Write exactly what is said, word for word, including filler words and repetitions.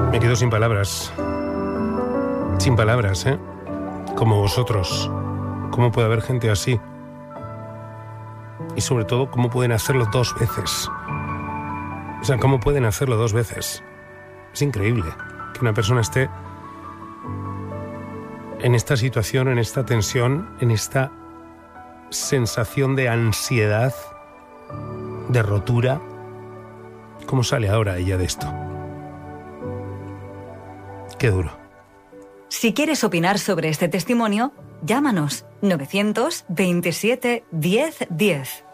Me quedo sin palabras. Sin palabras, ¿eh? Como vosotros. ¿Cómo puede haber gente así? Y sobre todo, ¿cómo pueden hacerlo dos veces? O sea, ¿cómo pueden hacerlo dos veces? Es increíble que una persona esté en esta situación, en esta tensión, en esta sensación de ansiedad, de rotura. ¿Cómo sale ahora ella de esto? Qué duro. Si quieres opinar sobre este testimonio, llámanos novecientos veintisiete diez diez.